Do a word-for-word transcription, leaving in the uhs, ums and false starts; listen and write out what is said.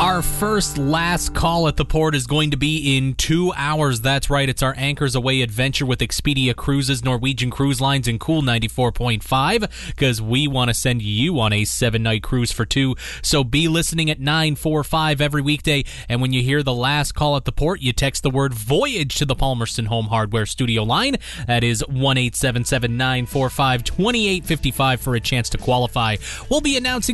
Our first last call at the port is going to be in two hours. That's right. It's our Anchors Away adventure with Expedia Cruises, Norwegian Cruise Lines, and Cool ninety-four point five, because we want to send you on a seven-night cruise for two. So be listening at nine forty-five every weekday, and when you hear the last call at the port, you text the word VOYAGE to the Palmerston Home Hardware Studio line. That is one eight seven seven, nine four five, two eight five five for a chance to qualify. We'll be announcing